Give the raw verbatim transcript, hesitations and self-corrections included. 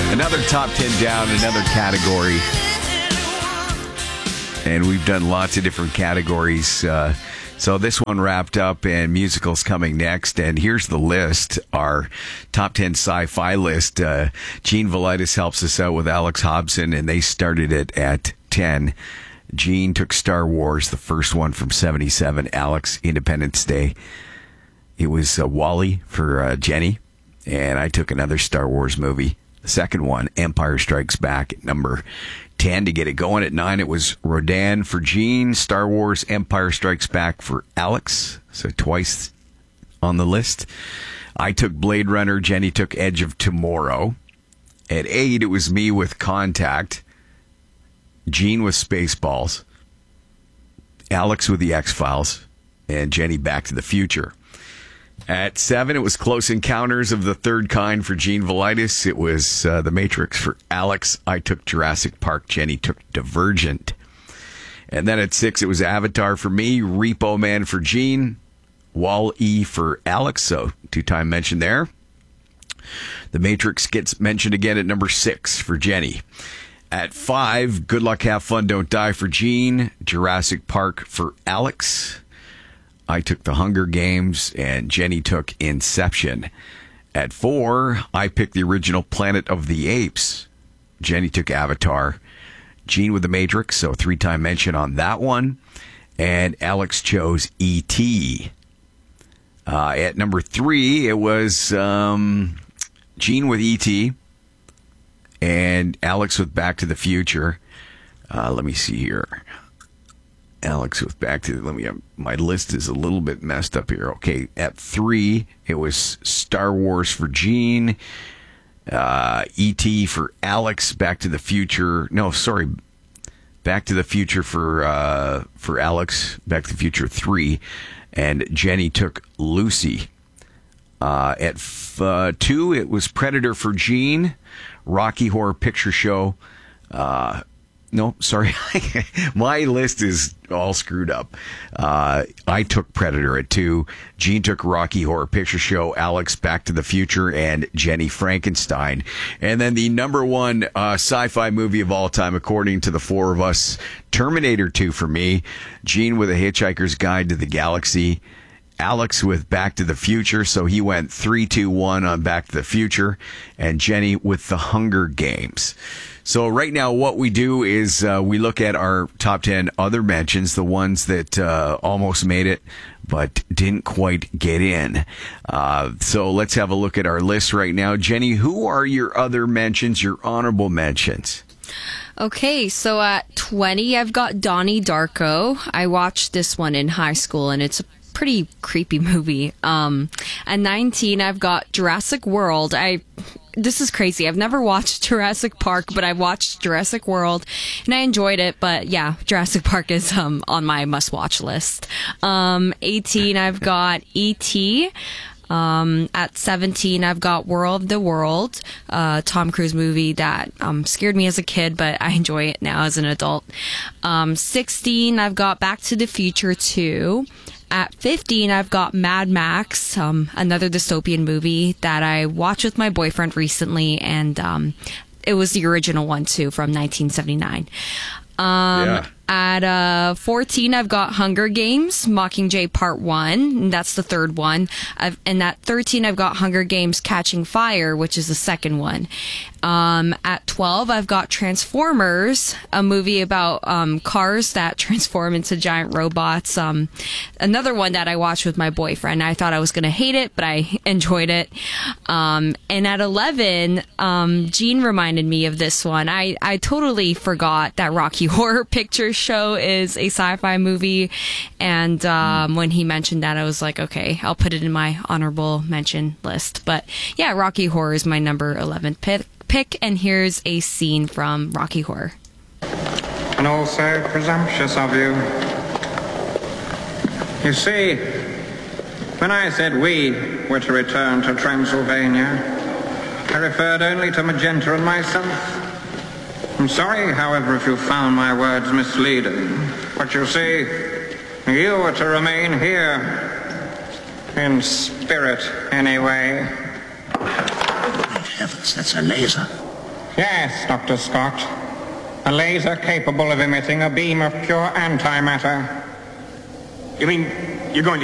Another top ten down, another category. And we've done lots of different categories. Uh, so this one wrapped up, and musicals coming next. And here's the list, our top ten sci-fi list. Uh, Gene Velitis helps us out with Alex Hobson, and they started it at ten. Gene took Star Wars, the first one from seventy-seven. Alex, Independence Day. It was uh, WALL-E for uh, Jenny. And I took another Star Wars movie. The second one, Empire Strikes Back, at number ten to get it going. At nine, it was Rodan for Gene. Star Wars, Empire Strikes Back for Alex. So twice on the list. I took Blade Runner. Jenny took Edge of Tomorrow. At eight, it was me with Contact. Gene with Spaceballs. Alex with The X-Files. And Jenny Back to the Future. At seven, it was Close Encounters of the Third Kind for Gene Velitis. It was uh, The Matrix for Alex. I took Jurassic Park. Jenny took Divergent. And then at six, it was Avatar for me. Repo Man for Gene. Wall-E for Alex. So two-time mention there. The Matrix gets mentioned again at number six for Jenny. At five, Good Luck, Have Fun, Don't Die for Gene. Jurassic Park for Alex. I took The Hunger Games, and Jenny took Inception. At four, I picked the original Planet of the Apes. Jenny took Avatar. Gene with The Matrix, so three-time mention on that one. And Alex chose E T Uh, at number three, it was um, Gene with E T and Alex with Back to the Future. Uh, let me see here. Alex with Back to the... Let me... My list is a little bit messed up here. Okay, at three, it was Star Wars for Gene, uh, E T for Alex, Back to the Future... No, sorry. Back to the Future for uh, for Alex, Back to the Future three, and Jenny took Lucy. Uh, at f- uh, two, it was Predator for Gene, Rocky Horror Picture Show... Uh, No, sorry. My list is all screwed up. Uh, I took Predator at two. Gene took Rocky Horror Picture Show. Alex, Back to the Future, and Jenny, Frankenstein. And then the number one uh, sci-fi movie of all time, according to the four of us, Terminator two for me. Gene with A Hitchhiker's Guide to the Galaxy. Alex with Back to the Future, so he went three two one on Back to the Future. And Jenny with The Hunger Games. So right now what we do is uh, we look at our top ten other mentions, the ones that uh, almost made it but didn't quite get in. Uh, so let's have a look at our list right now. Jenny, who are your other mentions, your honorable mentions? Okay, so at twenty, I've got Donnie Darko. I watched this one in high school, and it's a pretty creepy movie. Um, at nineteen, I've got Jurassic World. I... This is crazy. I've never watched Jurassic Park, but I watched Jurassic World, and I enjoyed it. But yeah, Jurassic Park is um, on my must-watch list. Um, eighteen, I've got E T Um, at seventeen, I've got War of the World, uh, Tom Cruise movie that um, scared me as a kid, but I enjoy it now as an adult. Um, sixteen, I've got Back to the Future two. At fifteen, I've got Mad Max, um, another dystopian movie that I watched with my boyfriend recently, and um, it was the original one, too, from nineteen seventy-nine. Um, yeah. At uh, fourteen, I've got Hunger Games, Mockingjay Part one, and that's the third one. I've, and at thirteen, I've got Hunger Games Catching Fire, which is the second one. Um, at twelve, I've got Transformers, a movie about um, cars that transform into giant robots. Um, another one that I watched with my boyfriend. I thought I was going to hate it, but I enjoyed it. Um, and at eleven, um, Gene reminded me of this one. I, I totally forgot that Rocky Horror Picture Show is a sci-fi movie, and um, when he mentioned that, I was like, okay, I'll put it in my honorable mention list. But yeah, Rocky Horror is my number eleven pick. Pick, and here's a scene from Rocky Horror. And also presumptuous of you. You see, when I said we were to return to Transylvania, I referred only to Magenta and myself. I'm sorry, however, if you found my words misleading. But you see, you are to remain here. In spirit, anyway. Great heavens, that's a laser. Yes, Doctor Scott. A laser capable of emitting a beam of pure antimatter. You mean you're going to